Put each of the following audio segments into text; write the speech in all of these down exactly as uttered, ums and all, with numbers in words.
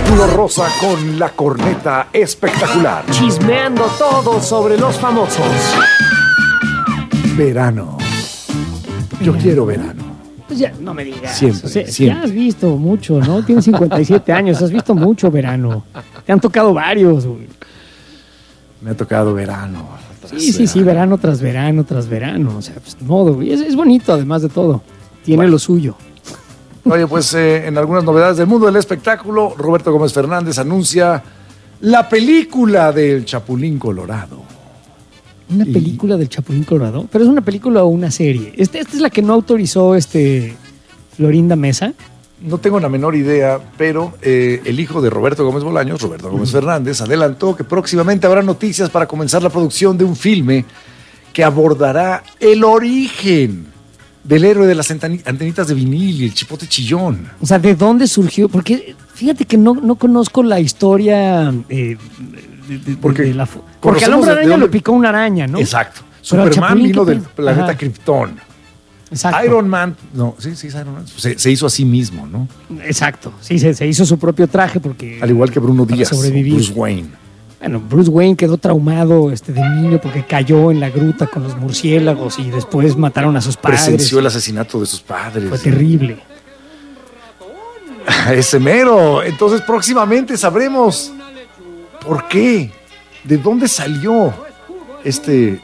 Círculo Rosa con la corneta espectacular. Chismeando todo sobre los famosos. Verano. Yo Verano. quiero verano. Pues ya, no me digas. Siempre, O sea, siempre. Ya has visto mucho, ¿no? Tienes cincuenta y siete años, has visto mucho verano. Te han tocado varios, güey. Me ha tocado verano. Sí, sí, sí, verano tras verano tras verano. O sea, pues ni modo, güey. Es, es bonito, además de todo. Tiene Bueno. lo suyo. Oye, pues eh, en algunas novedades del mundo del espectáculo, Roberto Gómez Fernández anuncia la película del Chapulín Colorado. Una Y- película del Chapulín Colorado. Pero es una película o una serie. Este, esta es la que no autorizó este Florinda Mesa. No tengo la menor idea, pero eh, el hijo de Roberto Gómez Bolaños, Roberto Gómez Fernández, adelantó que próximamente habrá noticias para comenzar la producción de un filme que abordará el origen del héroe de las anteni- antenitas de vinil y el chipote chillón. O sea, ¿de dónde surgió? Porque fíjate que no, no conozco la historia eh, de, de- Porque de la... fu- Porque al conocemos hombre de- de araña dónde- lo picó una araña, ¿no? Exacto. Pero al Superman Chapulín, vino ¿qué del pe- planeta Ajá. Krypton. Exacto. Iron Man, no, sí, sí, es Iron Man. Se, se hizo a sí mismo, ¿no? Exacto. Sí, se, se hizo su propio traje porque... Al igual que Bruno para Díaz, o sobrevivir. Bruce Wayne. Bueno, Bruce Wayne quedó traumado este, de niño porque cayó en la gruta con los murciélagos y después mataron a sus padres. Presenció el asesinato de sus padres. Fue terrible. Ese mero. Entonces próximamente sabremos por qué, de dónde salió este...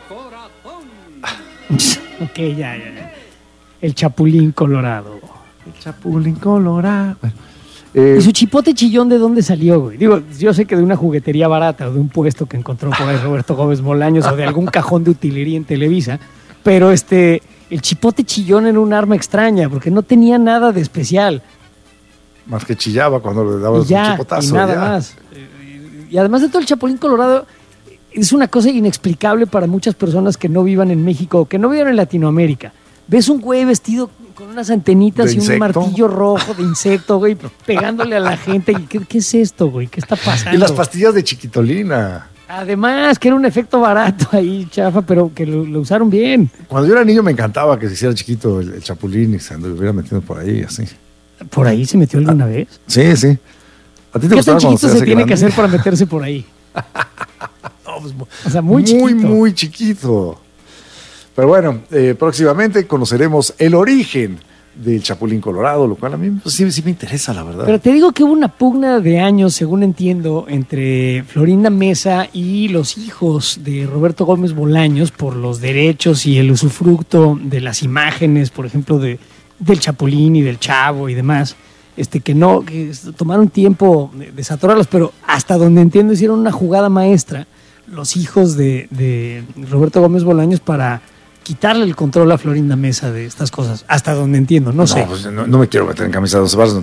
Ok, ya, ya, ya. El Chapulín Colorado. El Chapulín Colorado. Bueno, eh, ¿Y su chipote chillón de dónde salió, güey? Digo, yo sé que de una juguetería barata o de un puesto que encontró por ahí Roberto Gómez Bolaños o de algún cajón de utilería en Televisa, pero este, el chipote chillón era un arma extraña porque no tenía nada de especial. más que chillaba cuando le daba Y su ya, chipotazo. y nada ya. más. Y además de todo, el Chapulín Colorado es una cosa inexplicable para muchas personas que no vivan en México o que no vivan en Latinoamérica. Ves un güey vestido con unas antenitas ¿De y un insecto? martillo rojo de insecto, güey, pegándole a la gente. ¿Qué, qué es esto, güey? ¿Qué está pasando? Y las pastillas de chiquitolina. Además, que era un efecto barato ahí, chafa, pero que lo, lo usaron bien. Cuando yo era niño me encantaba que se hiciera chiquito el, el Chapulín y se anduviera metiendo por ahí, así. ¿Por ahí se metió alguna vez? Sí, sí. ¿A ti te ¿Qué gustaba tan cuando chiquito se hace tiene que grande? hacer para meterse por ahí? No, pues, mu- O sea, muy muy, chiquito. muy chiquito. Pero bueno, eh, próximamente conoceremos el origen del Chapulín Colorado, lo cual a mí pues, sí, sí me interesa, la verdad. Pero te digo que hubo una pugna de años, según entiendo, entre Florinda Mesa y los hijos de Roberto Gómez Bolaños por los derechos y el usufructo de las imágenes, por ejemplo, de, del Chapulín y del Chavo y demás, este que no, que tomaron tiempo de desatorarlos, pero hasta donde entiendo hicieron una jugada maestra los hijos de, de Roberto Gómez Bolaños para quitarle el control a Florinda Mesa de estas cosas, hasta donde entiendo, no, no, sé. pues, no, no me quiero meter en camisa de once varas,